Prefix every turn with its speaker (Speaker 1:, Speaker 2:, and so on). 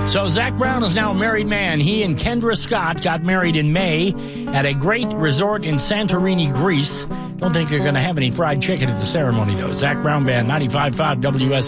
Speaker 1: So Zac Brown is now a married man. He and Kendra Scott got married in May at a great resort in Santorini, Greece. Don't think they're going to have any fried chicken at the ceremony, though. Zac Brown Band, 95.5 WS.